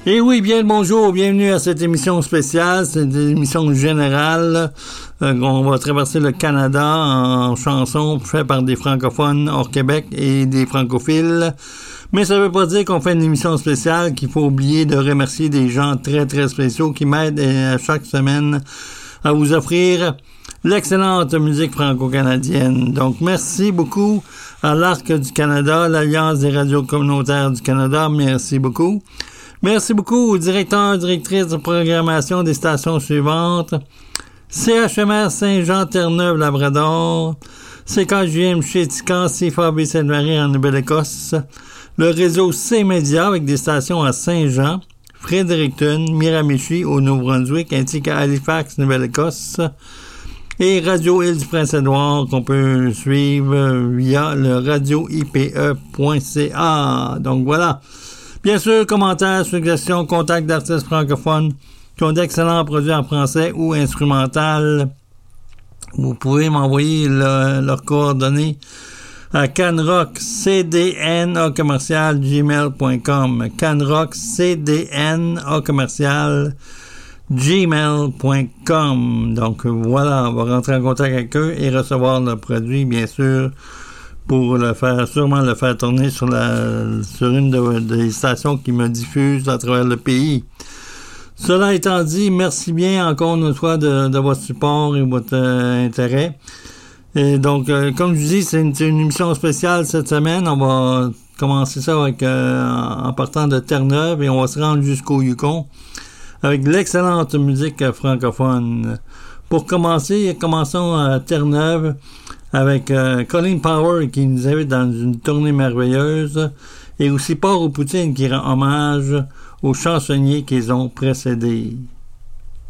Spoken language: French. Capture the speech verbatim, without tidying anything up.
Et oui, bien le bonjour, bienvenue à cette émission spéciale, c'est une émission générale. Euh, on va traverser le Canada en chansons faites par des francophones hors Québec et des francophiles. Mais ça veut pas dire qu'on fait une émission spéciale, qu'il faut oublier de remercier des gens très très spéciaux qui m'aident à chaque semaine à vous offrir l'excellente musique franco-canadienne. Donc merci beaucoup à l'Arc du Canada, l'Alliance des radios communautaires du Canada, merci beaucoup. Merci beaucoup au directeur, directrice de programmation des stations suivantes. C H M R Saint-Jean-Terre-Neuve-Labrador, C K J M Chéticamp, C F A B Sainte-Marie en Nouvelle-Écosse, le réseau C-Média avec des stations à Saint-Jean, Fredericton, Miramichi au Nouveau-Brunswick ainsi qu'à Halifax, Nouvelle-Écosse, et Radio Île-du-Prince-Édouard qu'on peut suivre via le radio I P E point C A. Donc voilà. Bien sûr, commentaires, suggestions, contacts d'artistes francophones qui ont d'excellents produits en français ou instrumental. Vous pouvez m'envoyer le, leurs coordonnées à canrockcdna commercial gmail point com. canrockcdna commercial gmail point com. Donc voilà, on va rentrer en contact avec eux et recevoir le produit, bien sûr, pour le faire, sûrement le faire tourner sur la, sur une de, des stations qui me diffusent à travers le pays. Cela étant dit, merci bien encore une fois de, de votre support et votre euh, intérêt. Et donc, euh, comme je vous dis, c'est une, c'est une émission spéciale cette semaine. On va commencer ça avec, euh, en partant de Terre-Neuve et on va se rendre jusqu'au Yukon avec l'excellente musique francophone. Pour commencer, commençons à Terre-Neuve avec euh, Colleen Power qui nous invite dans une tournée merveilleuse et aussi Port aux Poutines qui rend hommage aux chansonniers qu'ils ont précédés.